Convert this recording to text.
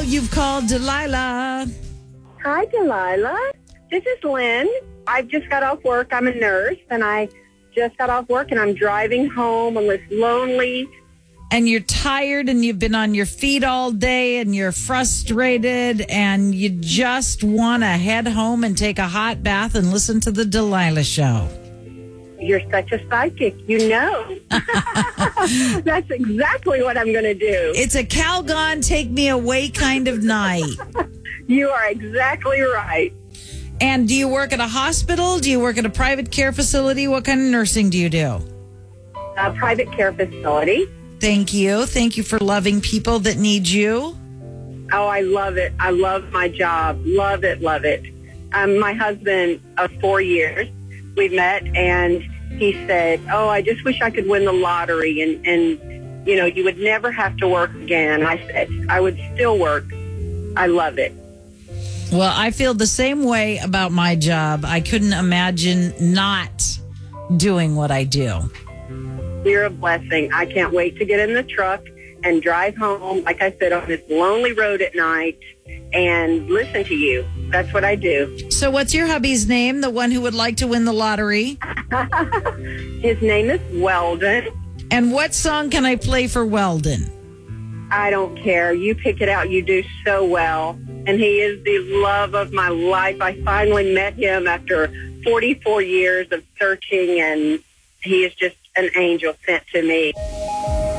You've called Delilah. Hi, Delilah. This is Lynn. I've just got off work. I'm a nurse, and I just got off work, and I'm driving home on this lonely. And you're tired and you've been on your feet all day and you're frustrated and you just want to head home and take a hot bath and listen to the Delilah Show. You're such a psychic, you know. That's exactly what I'm going to do. It's a Calgon, take me away kind of night. You are exactly right. And do you work at a hospital? Do you work at a private care facility? What kind of nursing do you do? A private care facility. Thank you. Thank you for loving people that need you. Oh, I love it. I love my job. Love it, love it. My husband of 4 years, we met, and he said, oh, I just wish I could win the lottery, and you know, you would never have to work again. I said, I would still work. I love it. Well, I feel the same way about my job. I couldn't imagine not doing what I do. You're a blessing. I can't wait to get in the truck and drive home, like I said, on this lonely road at night and listen to you. That's what I do. So what's your hubby's name, the one who would like to win the lottery? His name is Weldon. And what song can I play for Weldon? I don't care. You pick it out. You do so well. And he is the love of my life. I finally met him after 44 years of searching, and he is just an angel sent to me.